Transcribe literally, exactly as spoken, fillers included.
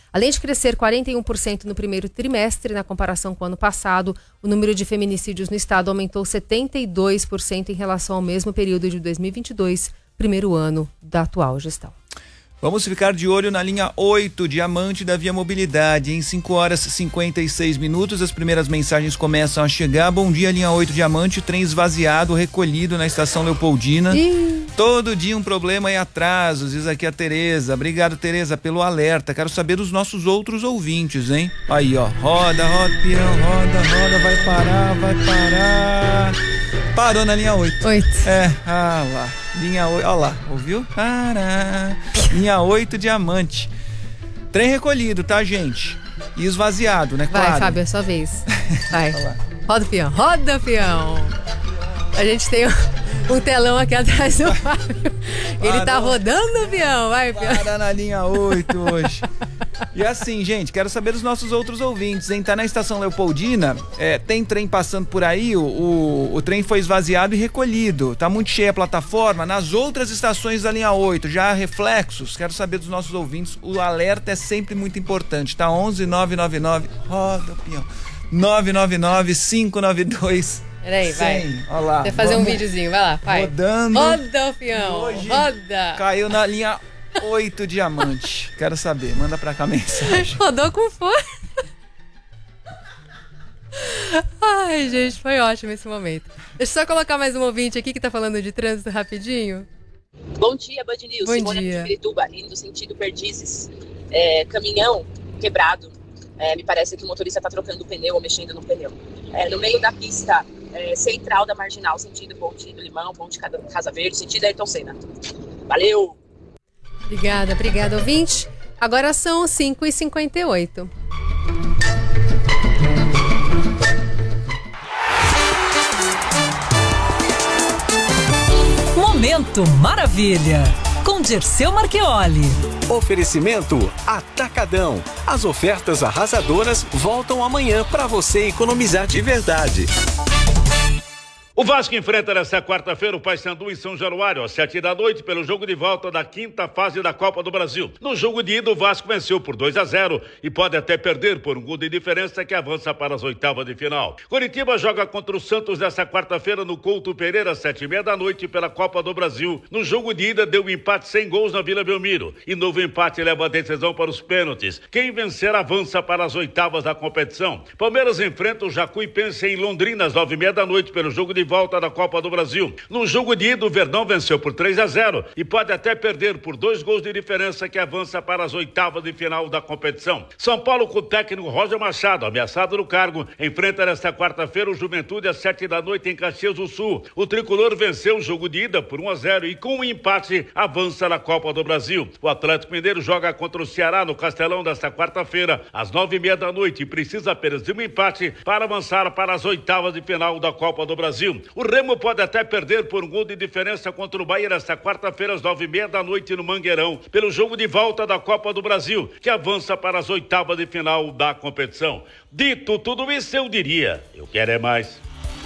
Além de crescer quarenta e um por cento no primeiro trimestre, na comparação com o ano passado, o número de feminicídios no estado aumentou setenta e dois por cento em relação ao mesmo período de dois mil e vinte e dois, primeiro ano da atual gestão. Vamos ficar de olho na linha oito, Diamante da Via Mobilidade. Em cinco horas e cinquenta e seis minutos, as primeiras mensagens começam a chegar. Bom dia, linha oito, Diamante, trem esvaziado, recolhido na estação Leopoldina. Ih. Todo dia um problema e atrasos, diz aqui a Tereza. Obrigado, Tereza, pelo alerta. Quero saber dos nossos outros ouvintes, hein? Aí, ó, roda, roda, peão, roda, roda, vai parar, vai parar. Parou na linha oito. oito. É, ah lá. Linha oito, ó lá, ouviu? Pará. Linha oito, Diamante. Trem recolhido, tá, gente? E esvaziado, né? Vai, claro. Fábio, é sua vez. Vai. Roda, peão, roda, peão. A gente tem um, um telão aqui atrás do Fábio. Ele Parou. Tá rodando o peão, vai, peão. Para na linha oito hoje. E assim, gente, quero saber dos nossos outros ouvintes, hein? Tá na estação Leopoldina, é, tem trem passando por aí, o, o, o trem foi esvaziado e recolhido, tá muito cheia a plataforma. Nas outras estações da linha oito, já há reflexos, quero saber dos nossos ouvintes, o alerta é sempre muito importante, tá? onze nove nove nove, roda o peão, nove nove nove cinco nove dois Peraí, vai. Olha lá. Vai fazer um videozinho, vai lá, vai. Rodando. Roda o peão, roda. Caiu na linha oito, Diamante. Quero saber, manda pra cá a mensagem. Rodou com força. Ai, gente, foi ótimo esse momento. Deixa eu só colocar mais um ouvinte aqui que tá falando de trânsito rapidinho. Bom dia, Band News. Bom Simone dia. de Pirituba, indo no sentido Perdizes. É, caminhão quebrado. É, me parece que o motorista tá trocando o pneu ou mexendo no pneu. É, no meio da pista é, central da Marginal, sentido Ponte do Limão, Ponte Casa Verde, sentido Ayrton Senna. Valeu! Obrigada, obrigada, ouvinte. Agora são cinco e cinquenta e oito. Momento Maravilha, com Dirceu Marchioli. Oferecimento Atacadão. As ofertas arrasadoras voltam amanhã para você economizar de verdade. O Vasco enfrenta nesta quarta-feira o Paysandu em São Januário, às sete da noite, pelo jogo de volta da quinta fase da Copa do Brasil. No jogo de ida, o Vasco venceu por dois a zero e pode até perder por um gol de diferença que avança para as oitavas de final. Coritiba joga contra o Santos nesta quarta-feira no Couto Pereira, às sete e meia da noite, pela Copa do Brasil. No jogo de ida, deu um empate sem gols na Vila Belmiro. E novo empate leva a decisão para os pênaltis. Quem vencer avança para as oitavas da competição. Palmeiras enfrenta o Jacuipense em Londrina, às nove e meia da noite, pelo jogo de volta da Copa do Brasil. No jogo de ida, o Verdão venceu por três a zero e pode até perder por dois gols de diferença que avança para as oitavas de final da competição. São Paulo, com o técnico Roger Machado, ameaçado no cargo, enfrenta nesta quarta-feira o Juventude às sete da noite em Caxias do Sul. O tricolor venceu o jogo de ida por um a zero e com um empate avança na Copa do Brasil. O Atlético Mineiro joga contra o Ceará no Castelão desta quarta-feira às nove e meia da noite e precisa apenas de um empate para avançar para as oitavas de final da Copa do Brasil. O Remo pode até perder por um gol de diferença contra o Bahia nesta quarta-feira às nove e meia da noite no Mangueirão, pelo jogo de volta da Copa do Brasil, que avança para as oitavas de final da competição. Dito tudo isso, eu diria, eu quero é mais.